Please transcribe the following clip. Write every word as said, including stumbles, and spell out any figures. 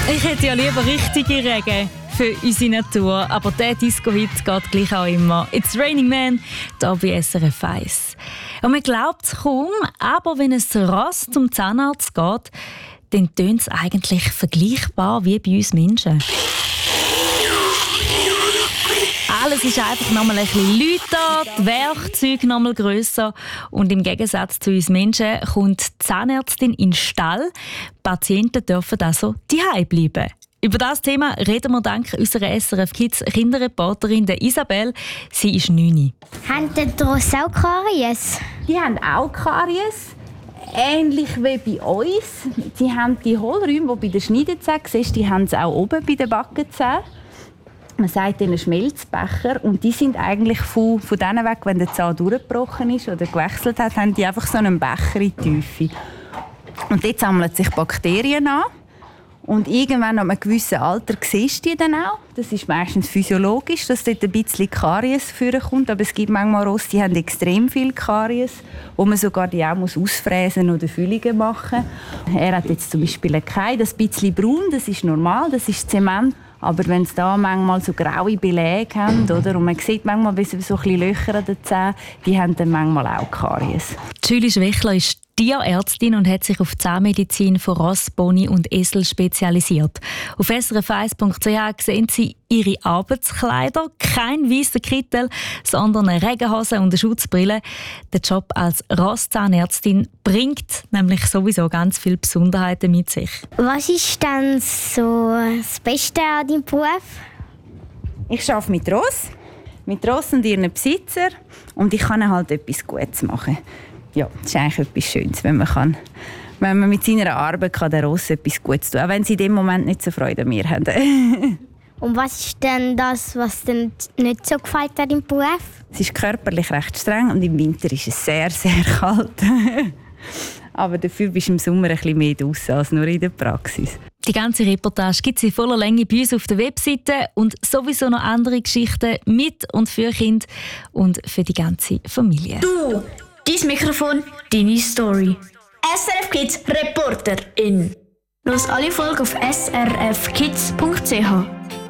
Ich hätte ja lieber richtige Regen für unsere Natur, aber der Disco-Hit geht gleich auch immer. «It's Raining Man», hier bei S R F eins. Und man glaubt es kaum, aber wenn es rasch zum Zahnarzt geht, dann tönt es eigentlich vergleichbar wie bei uns Menschen. Alles ist einfach noch mal ein bisschen lauter, die Werkzeuge noch mal grösser und im Gegensatz zu uns Menschen kommt die Zahnärztin in den Stall. Die Patienten dürfen also zu Hause bleiben. Über das Thema reden wir dank unserer S R F Kids Kinderreporterin der Isabel. Sie ist neun. Haben die Rosse auch Karies? Die haben auch Karies. Ähnlich wie bei uns. Sie haben die Hohlräume, die bei den Schneidezähnen siehst, die haben sie auch oben bei den Backenzähnen. Man sagt ihnen Schmelzbecher und die sind eigentlich von, von denen weg, wenn der Zahn durchgebrochen ist oder gewechselt hat, haben die einfach so einen Becher in die Tiefe. Und dort sammeln sich Bakterien an. Und irgendwann ab einem gewissen Alter siehst du die dann auch. Das ist meistens physiologisch, dass dort ein bisschen Karies vorkommt. Aber es gibt manchmal Rosse, die haben extrem viel Karies, wo man sogar die auch ausfräsen oder Füllungen machen muss. Er hat jetzt zum Beispiel kein, das bisschen braun, das ist normal, das ist Zement. Aber wenn sie da manchmal so graue Beläge haben, oder, und man sieht manchmal so ein bisschen Löcher an den Zähnen, die haben dann manchmal auch Karies. Julie Schwächler ist Tierärztin und hat sich auf Zahnmedizin von Ross, Pony und Esel spezialisiert. Auf S R F eins punkt c h sehen Sie ihre Arbeitskleider. Kein weißer Kittel, sondern eine Regenhose und eine Schutzbrille. Der Job als Rosszahnärztin bringt nämlich sowieso ganz viele Besonderheiten mit sich. Was ist denn so das Beste an deinem Beruf? Ich arbeite mit Ross, mit Ross und ihren Besitzer und ich kann halt etwas Gutes machen. Ja, das ist eigentlich etwas Schönes, wenn man, kann, wenn man mit seiner Arbeit kann der Ross etwas Gutes tun kann, auch wenn sie in dem Moment nicht so Freude an mir haben. Und was ist denn das, was dir nicht so gefällt an deinem Beruf? Es ist körperlich recht streng und im Winter ist es sehr, sehr kalt. Aber dafür bist du im Sommer ein bisschen mehr draussen als nur in der Praxis. Die ganze Reportage gibt es in voller Länge bei uns auf der Webseite und sowieso noch andere Geschichten mit und für Kinder und für die ganze Familie. Du, dein Mikrofon, deine Story. S R F Kids Reporterin. Los alle Folgen auf s r f kids punkt c h.